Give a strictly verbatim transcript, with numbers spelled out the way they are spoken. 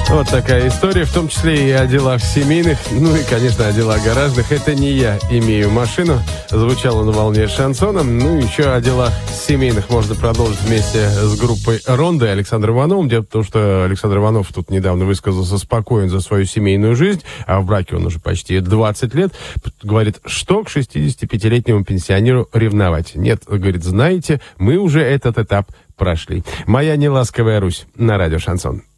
Вот такая история, в том числе и о делах семейных, ну и, конечно, о делах гаражных. Это не я имею машину, звучало на волне шансона. Ну, еще о делах семейных можно продолжить вместе с группой «Ронда» и Александром Ивановым. Дело в том, что Александр Иванов тут недавно высказался спокоен за свою семейную жизнь, а в браке он уже почти двадцать лет. Говорит, что к шестидесятипятилетнему пенсионеру ревновать? Нет, говорит, знаете, мы уже этот этап прошли. «Моя неласковая Русь» на радио «Шансон».